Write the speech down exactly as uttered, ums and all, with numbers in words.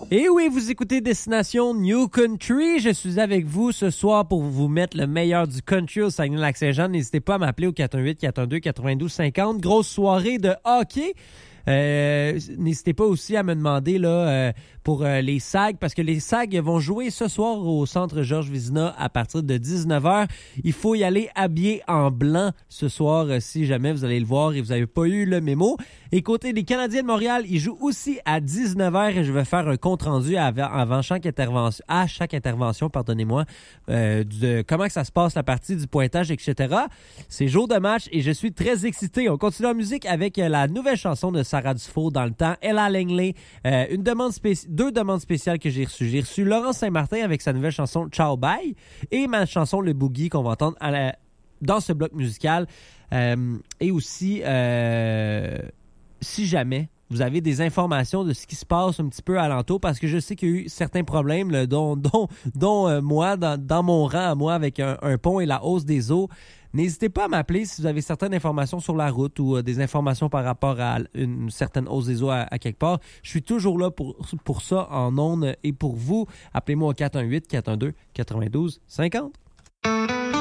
Et oui, vous écoutez Destination New Country. Je suis avec vous ce soir pour vous mettre le meilleur du country au Saguenay-Lac-Saint-Jean. N'hésitez pas à m'appeler au quatre un huit, quatre un deux, quatre-vingt-douze cinquante. Grosse soirée de hockey. Euh, n'hésitez pas aussi à me demander là, euh, pour euh, les Sags, parce que les Sags vont jouer ce soir au Centre Georges Vizina à partir de dix-neuf heures. Il faut y aller habillé en blanc ce soir euh, si jamais vous allez le voir et vous n'avez pas eu le mémo. Et côté des Canadiens de Montréal, ils jouent aussi à dix-neuf heures et je vais faire un compte-rendu avant, avant chaque intervention, à chaque intervention, pardonnez-moi, euh, de comment que ça se passe la partie, du pointage, et cetera. C'est jour de match et je suis très excité. On continue en musique avec la nouvelle chanson de Sarah Dufault dans le temps, Ella Langley, euh, une demande spéci- deux demandes spéciales que j'ai reçues. J'ai reçu Laurent Saint-Martin avec sa nouvelle chanson Ciao Bye et ma chanson Le Boogie qu'on va entendre à la, dans ce bloc musical. Euh, et aussi, euh, si jamais vous avez des informations de ce qui se passe un petit peu alentour, parce que je sais qu'il y a eu certains problèmes, là, dont, dont, dont euh, moi, dans, dans mon rang à moi, avec un, un pont et la hausse des eaux. N'hésitez pas à m'appeler si vous avez certaines informations sur la route ou euh, des informations par rapport à une certaine hausse des eaux à, à quelque part. Je suis toujours là pour, pour ça en ondes et pour vous. Appelez-moi au quatre un huit, quatre un deux, quatre-vingt-douze cinquante.